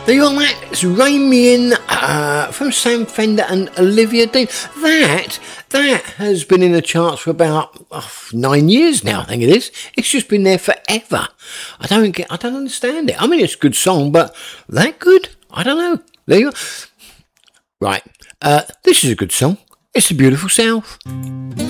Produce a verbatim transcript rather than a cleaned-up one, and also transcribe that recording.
There you are, that's Rain Me In uh, from Sam Fender and Olivia Dean. That, that has been in the charts for about oh, nine years now, I think it is. It's just been there forever. I don't get, I don't understand it. I mean, it's a good song, but that good? I don't know. There you are. Right, uh, this is a good song. It's the Beautiful South.